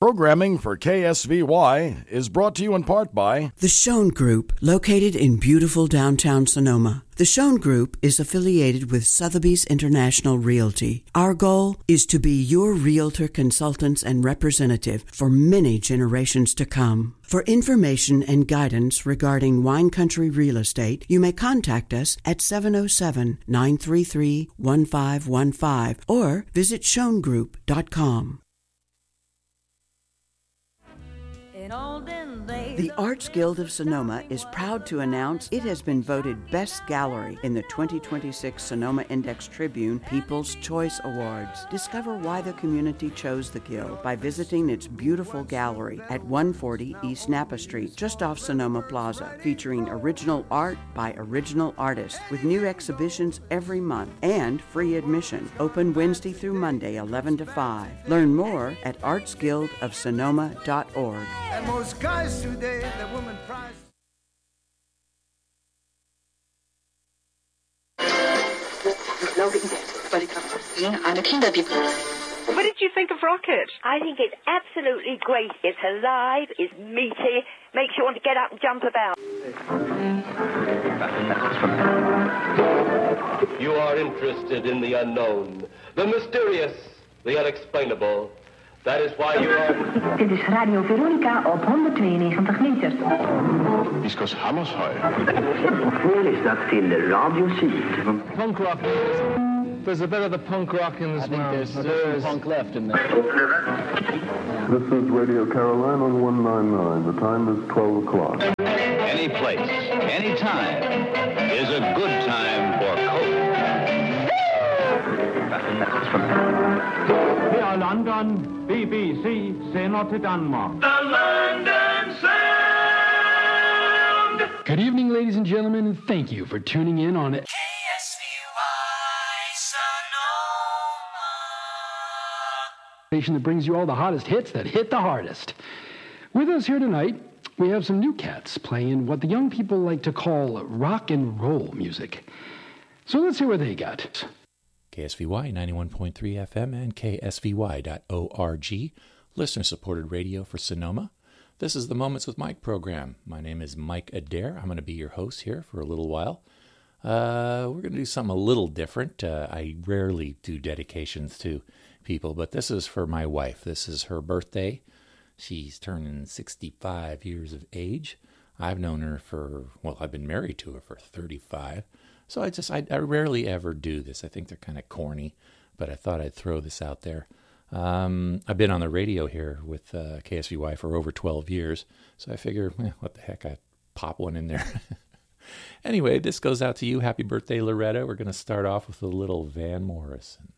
Programming for KSVY is brought to you in part by The Schoen Group, located in beautiful downtown Sonoma. The Schoen Group is affiliated with Sotheby's International Realty. Our goal is to be your realtor, consultants, and representative for many generations to come. For information and guidance regarding wine country real estate, you may contact us at 707-933-1515 or visit schoengroup.com. The Arts Guild of Sonoma is proud to announce it has been voted Best Gallery in the 2026 Sonoma Index Tribune People's Choice Awards. Discover why the community chose the Guild by visiting its beautiful gallery at 140 East Napa Street, just off Sonoma Plaza, featuring original art by original artists with new exhibitions every month and free admission. Open Wednesday through Monday, 11 to 5. Learn more at artsguildofsonoma.org. And most guys today, the woman prize. What did you think of Rocket? I think it's absolutely great. It's alive, it's meaty, makes you want to get up and jump about. You are interested in the unknown, the mysterious, the unexplainable. That is why you are... Dit is Radio Veronica op 192 meter. Discos Hammershøi. Veel is dat till Radio Syd. Punk rock. There's a bit of the punk rock in this. I think there's some punk left in there. This is Radio Caroline on 199. The time is 12 o'clock. Any place, any time is a good time for coke. Her London, BBC sender til Danmark. The London Sound! Good evening, ladies and gentlemen, and thank you for tuning in on KSVY Sonoma. Station that brings you all the hottest hits that hit the hardest. With us here tonight, we have some new cats playing what the young people like to call rock and roll music. So let's hear what they got. KSVY 91.3 FM and KSVY.org, listener-supported radio for Sonoma. This is the Moments with Mike program. My name is Mike Adair. I'm going to be your host here for a little while. We're going to do something a little different. I rarely do dedications to people, but this is for my wife. This is her birthday. She's turning 65 years of age. I've known her I've been married to her for 35. So I rarely ever do this. I think they're kind of corny, but I thought I'd throw this out there. I've been on the radio here with KSVY for over 12 years, so I figure, what the heck, I'd pop one in there. Anyway, this goes out to you. Happy birthday, Loretta. We're going to start off with a little Van Morrison.